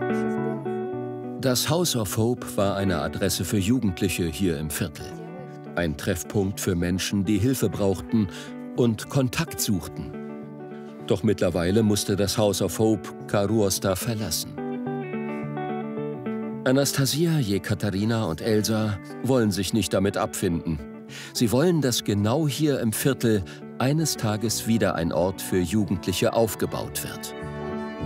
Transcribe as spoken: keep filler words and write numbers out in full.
Das House of Hope war eine Adresse für Jugendliche hier im Viertel. Ein Treffpunkt für Menschen, die Hilfe brauchten und Kontakt suchten. Doch mittlerweile musste das House of Hope Karur-Ostar verlassen. Anastasia, Jekaterina und Elsa wollen sich nicht damit abfinden. Sie wollen, dass genau hier im Viertel eines Tages wieder ein Ort für Jugendliche aufgebaut wird.